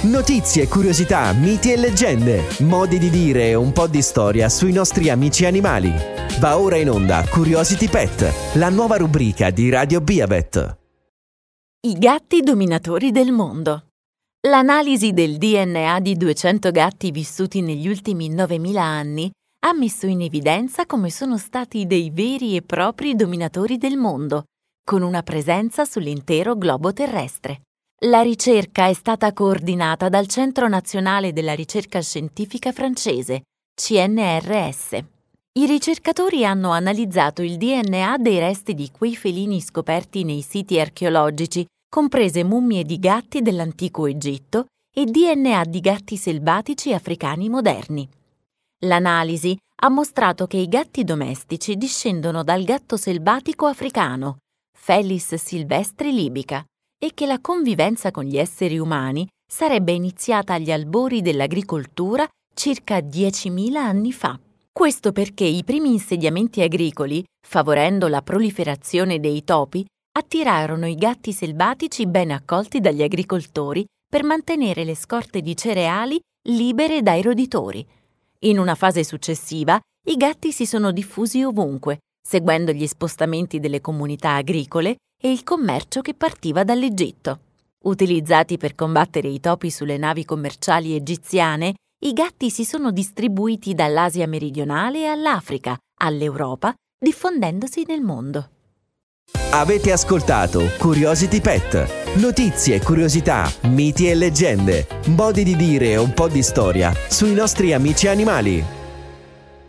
Notizie, curiosità, miti e leggende, modi di dire e un po' di storia sui nostri amici animali. Va ora in onda Curiosity Pet, la nuova rubrica di Radio Biabet. I gatti dominatori del mondo. L'analisi del DNA di 200 gatti vissuti negli ultimi 9.000 anni ha messo in evidenza come sono stati dei veri e propri dominatori del mondo, con una presenza sull'intero globo terrestre. La ricerca è stata coordinata dal Centro Nazionale della Ricerca Scientifica francese, CNRS. I ricercatori hanno analizzato il DNA dei resti di quei felini scoperti nei siti archeologici, comprese mummie di gatti dell'antico Egitto e DNA di gatti selvatici africani moderni. L'analisi ha mostrato che i gatti domestici discendono dal gatto selvatico africano, Felis silvestri libica, e che la convivenza con gli esseri umani sarebbe iniziata agli albori dell'agricoltura circa 10.000 anni fa. Questo perché i primi insediamenti agricoli, favorendo la proliferazione dei topi, attirarono i gatti selvatici ben accolti dagli agricoltori per mantenere le scorte di cereali libere dai roditori. In una fase successiva, i gatti si sono diffusi ovunque, seguendo gli spostamenti delle comunità agricole e il commercio che partiva dall'Egitto. Utilizzati per combattere i topi sulle navi commerciali egiziane, i gatti si sono distribuiti dall'Asia meridionale all'Africa, all'Europa, diffondendosi nel mondo. Avete ascoltato Curiosity Pet, notizie, curiosità, miti e leggende, modi di dire e un po' di storia sui nostri amici animali.